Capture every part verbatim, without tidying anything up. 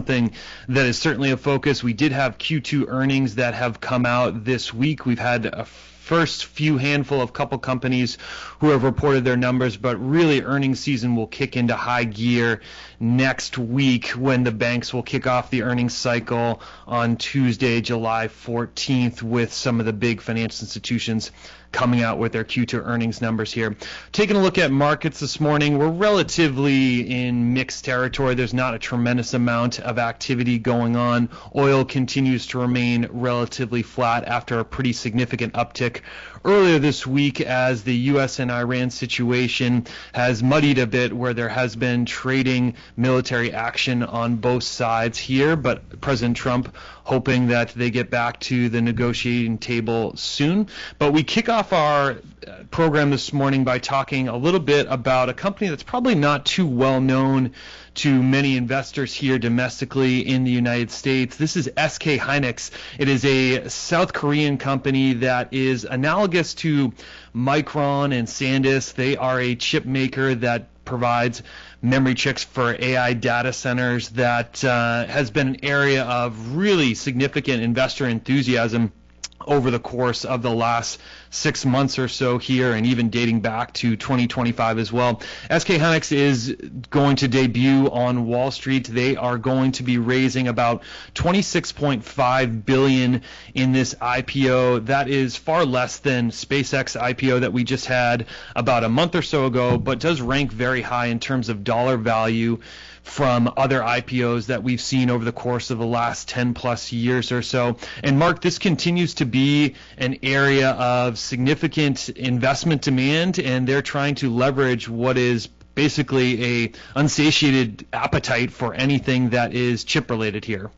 something that is certainly a focus. We did have Q two earnings that have come out this week. We've had a first few handful of couple companies who have reported their numbers, but really earnings season will kick into high gear next week when the banks will kick off the earnings cycle on Tuesday, July fourteenth, with some of the big financial institutions coming out with their Q two earnings numbers here. Taking a look at markets this morning, we're relatively in mixed territory. There's not a tremendous amount of activity going on. Oil continues to remain relatively flat after a pretty significant uptick earlier this week as the U S and Iran situation has muddied a bit, where there has been trading military action on both sides here, but President Trump hoping that they get back to the negotiating table soon. But we kick off our program this morning by talking a little bit about a company that's probably not too well known to many investors here domestically in the United States. This is S K Hynix. It is a South Korean company that is analogous to Micron and SanDisk. They are a chip maker that provides memory chips for A I data centers that uh, has been an area of really significant investor enthusiasm over the course of the last six months or so here, and even dating back to twenty twenty-five as well. S K Hynix is going to debut on Wall Street. They are going to be raising about twenty-six point five billion dollars in this I P O. That is far less than SpaceX I P O that we just had about a month or so ago, but does rank very high in terms of dollar value from other I P Os that we've seen over the course of the last ten plus years or so. And Mark, this continues to be an area of significant investment demand, and they're trying to leverage what is basically a unsatiated appetite for anything that is chip related here.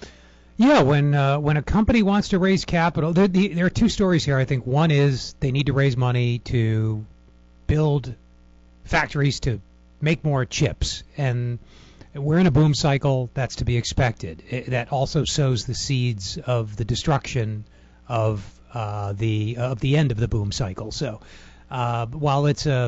Yeah, when uh, when a company wants to raise capital, there, the, there are two stories here. I think one is they need to raise money to build factories to make more chips, and we're in a boom cycle. That's to be expected. It, that also sows the seeds of the destruction of uh, the of the end of the boom cycle. So uh, while it's a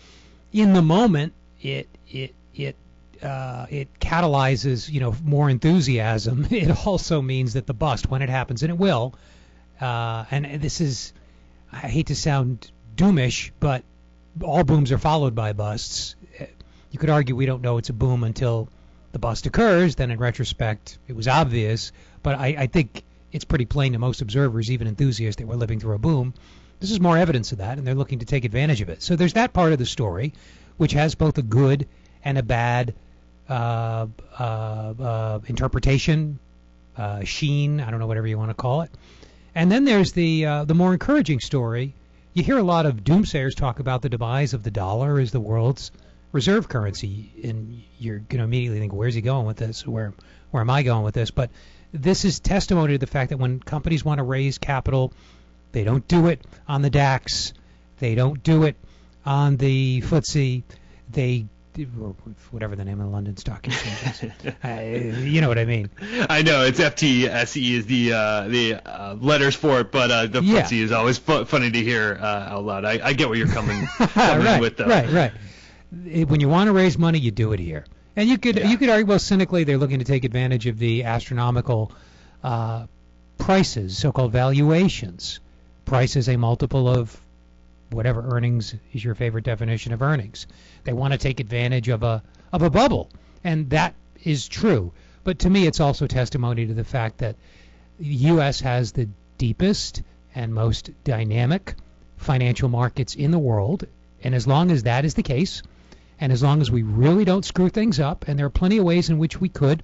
in the moment, it it it uh, it catalyzes you know more enthusiasm. It also means that the bust, when it happens, and it will. Uh, and this is, I hate to sound doomish, but all booms are followed by busts. You could argue we don't know it's a boom until the bust occurs. Then in retrospect, it was obvious. But I, I think it's pretty plain to most observers, even enthusiasts, that we're living through a boom. This is more evidence of that, and they're looking to take advantage of it. So there's that part of the story, which has both a good and a bad uh, uh, uh, interpretation, uh, sheen, I don't know, whatever you want to call it. And then there's the uh, the more encouraging story. You hear a lot of doomsayers talk about the demise of the dollar as the world's reserve currency, and you're going to immediately think, where's he going with this? Where where am I going with this? But this is testimony to the fact that when companies want to raise capital, they don't do it on the DAX, they don't do it on the F T S E, they or whatever the name of the London Stock Exchange is. uh, you know what I mean. I know, it's F T S E is the uh, the uh, letters for it, but uh, the yeah. F T S E is always fu- funny to hear uh, out loud. I, I get where you're coming, coming right, with, though. Right, right. When you want to raise money, you do it here. And you could yeah. you could argue, well, cynically, they're looking to take advantage of the astronomical uh, prices, so-called valuations. Price is a multiple of whatever earnings is your favorite definition of earnings. They want to take advantage of a of a bubble, and that is true. But to me, it's also testimony to the fact that the U S has the deepest and most dynamic financial markets in the world, and as long as that is the case, and as long as we really don't screw things up, and there are plenty of ways in which we could,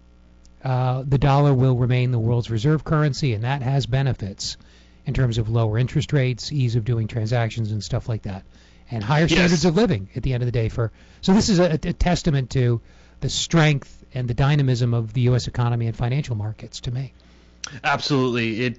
uh, the dollar will remain the world's reserve currency, and that has benefits in terms of lower interest rates, ease of doing transactions and stuff like that, and higher yes. standards of living at the end of the day. For so this is a, a testament to the strength and the dynamism of the U S economy and financial markets to me. Absolutely. It